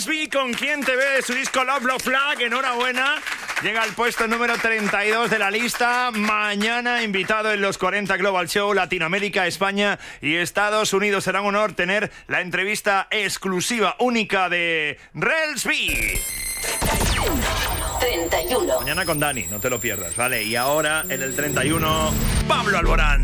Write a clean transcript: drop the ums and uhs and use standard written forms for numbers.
Con Quién te ve de su disco Love Love Flag, enhorabuena. Llega al puesto número 32 de la lista. Mañana invitado en los 40 Global Show, Latinoamérica, España y Estados Unidos. Será un honor tener la entrevista exclusiva, única de Relsby. 31. Mañana con Dani, no te lo pierdas, ¿vale? Y ahora en el 31, Pablo Alborán.